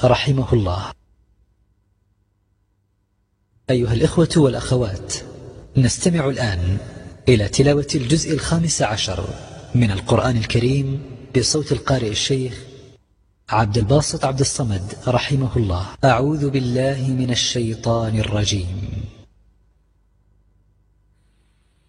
رحمه الله. أيها الإخوة والأخوات، نستمع الآن إلى تلاوة الجزء 15 من القرآن الكريم بصوت القارئ الشيخ عبد الباسط عبد الصمد رحمه الله. أعوذ بالله من الشيطان الرجيم.